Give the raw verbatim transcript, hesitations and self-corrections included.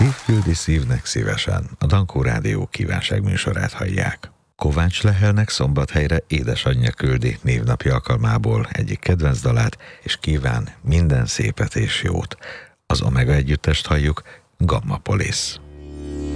Szív küldi szívnek szívesen, a Dankó Rádió kívánságműsorát hallják. Kovács Lehelnek Szombathelyre édesanyja küldi névnapi alkalmából egyik kedvenc dalát, és kíván minden szépet és jót. Az Omega együttest halljuk, Gamma Police.